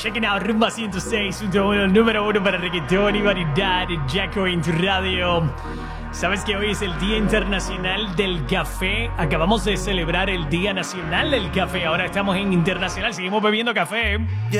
checking out Rumba 106.1, número uno para reggaetón y variedad, Jacko en tu radio. ¿Sabes que hoy es el Día Internacional del Café? Acabamos de celebrar el Día Nacional del Café, ahora estamos en internacional, seguimos bebiendo café.